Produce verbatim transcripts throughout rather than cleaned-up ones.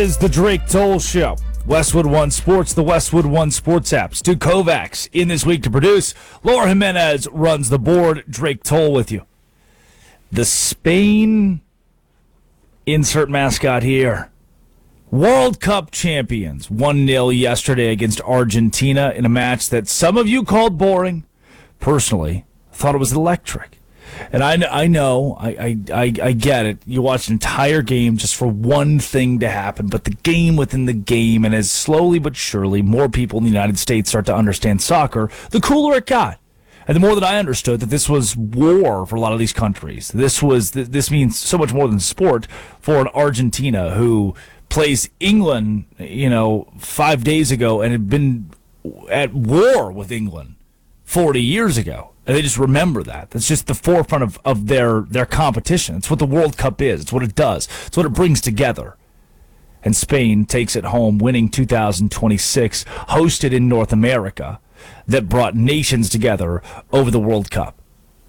is the Drake Toll Show. Westwood One Sports, the Westwood One Sports app. Stu Kovacs in this week to produce. Laura Jimenez runs the board. Drake Toll with you. The Spain insert mascot here. World Cup champions, one nil yesterday against Argentina in a match that some of you called boring. Personally, I thought it was electric. And I, I know, I, I, I get it. You watch an entire game just for one thing to happen, but the game within the game, and as slowly but surely more people in the United States start to understand soccer, the cooler it got. And the more that I understood that this was war for a lot of these countries. This was this means so much more than sport for an Argentina who plays England, you know, five days ago and had been at war with England forty years ago. And they just remember that. That's just the forefront of, of their, their competition. It's what the World Cup is. It's what it does. It's what it brings together. And Spain takes it home, winning two thousand twenty-six, hosted in North America, that brought nations together over the World Cup.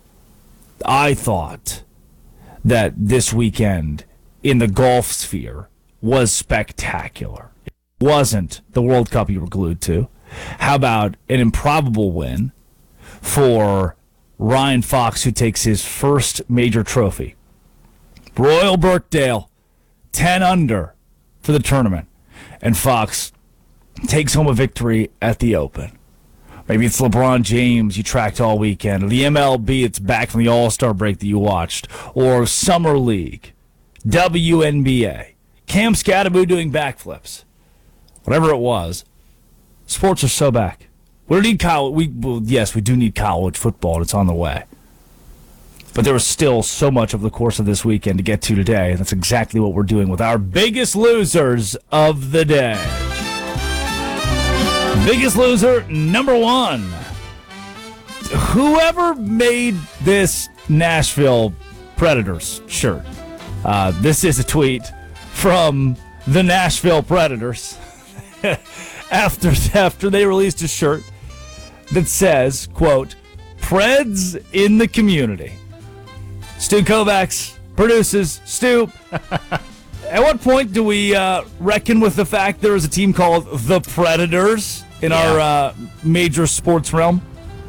I thought that this weekend in the golf sphere was spectacular. It wasn't the World Cup you were glued to. How about an improbable win for Ryan Fox, who takes his first major trophy? Royal Birkdale, ten under for the tournament. And Fox takes home a victory at the Open. Maybe it's LeBron James you tracked all weekend, or the M L B it's back from the All-Star break that you watched, or Summer League, W N B A, Cam Scatteroo doing backflips. Whatever it was, sports are so back. We don't need college. We well, yes, we do need college football, and it's on the way. But there was still so much of the course of this weekend to get to today, and that's exactly what we're doing with our biggest losers of the day. Biggest loser number one. Whoever made this Nashville Predators shirt. Uh, this is a tweet from the Nashville Predators after after they released a shirt that says, quote, Preds in the community. Stu Kovacs produces. Stu, at what point do we uh, reckon with the fact there is a team called the Predators in yeah. our uh, major sports realm?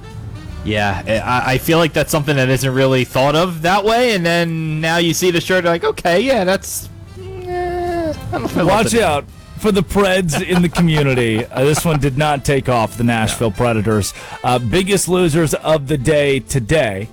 Yeah, I, I feel like that's something that isn't really thought of that way, and then now you see the shirt, like, okay, yeah, that's... Eh, I don't know. Watch out for the Preds in the community. Uh, this one did not take off, the Nashville yeah. Predators. Uh, biggest losers of the day today.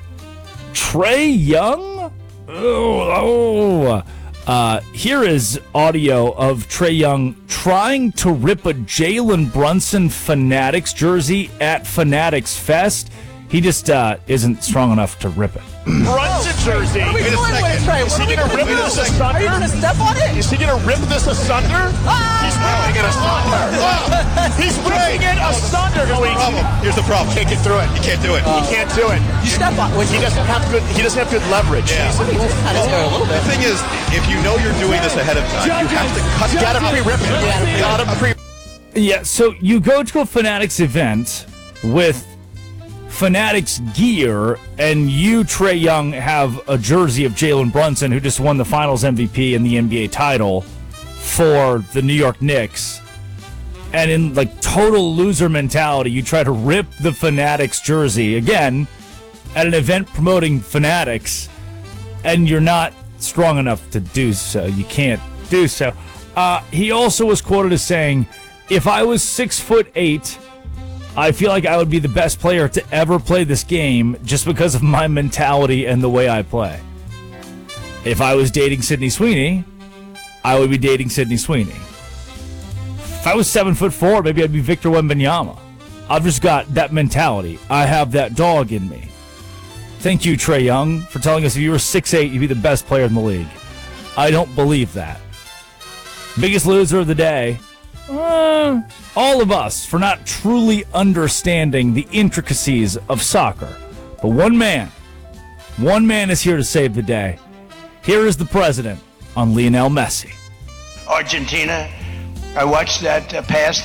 Trae Young? Oh, oh. Uh, here is audio of Trae Young trying to rip a Jalen Brunson Fanatics jersey at Fanatics Fest. He just uh, isn't strong enough to rip it. Brunson jersey. What are we Wait doing with Trae? Is he going to rip this asunder? Are you going to step on it? Is he going to rip this asunder? Ah! He's ripping it asunder. He's ripping it asunder. Problem. Here's the problem. Can't get through it. You can't do it. He can't do it. You step on it. He doesn't have good. He doesn't have good leverage. Yeah. Kind of scared a little bit. The thing is, if you know you're doing this ahead of time, you have to cut. You gotta pre-rip it. You gotta pre. Yeah, so you go to a Fanatics event with Fanatics gear, and you, Trae Young, have a jersey of Jalen Brunson, who just won the Finals M V P and the N B A title for the New York Knicks. And in like total loser mentality, you try to rip the Fanatics jersey again at an event promoting Fanatics, and you're not strong enough to do so. You can't do so. Uh, he also was quoted as saying, "If I was six foot eight, I feel like I would be the best player to ever play this game just because of my mentality and the way I play. If I was dating Sydney Sweeney, I would be dating Sydney Sweeney. If I was seven foot four, maybe I'd be Victor Wembanyama. I've just got that mentality. I have that dog in me." Thank you, Trae Young, for telling us if you were six eight, you'd be the best player in the league. I don't believe that. Biggest loser of the day. Uh, all of us for not truly understanding the intricacies of soccer. But one man, one man is here to save the day. Here is the president on Lionel Messi. Argentina, I watched that uh, pass